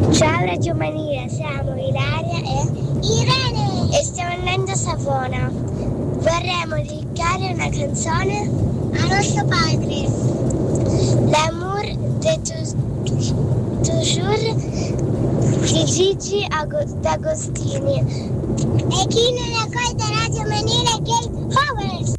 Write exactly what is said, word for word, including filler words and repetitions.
Ciao Radio Mania, siamo Ilaria e Irene e stiamo andando a Savona. Vorremmo dedicare una canzone a nostro padre. L'amour de tu- toujours di Gigi Ago- D'Agostini. E chi non ascolta Radio Mania è Kate Powers.